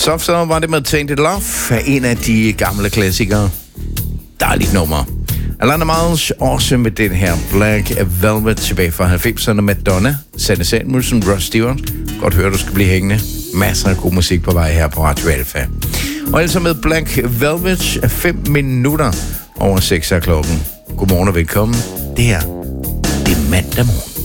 Så var det med Tainted Love, en af de gamle klassikere. Dejligt nummer. Alanis Miles også med den her Black Velvet tilbage fra 90'erne. Madonna, Sanne Samuelsen, Rod Stewart. Godt høre, du skal blive hængende. Masser af god musik på vej her på Radio Alfa. Og altså med Black Velvet 5 minutter over 6 af klokken. Godmorgen og velkommen. Det her, det er mandag morgen.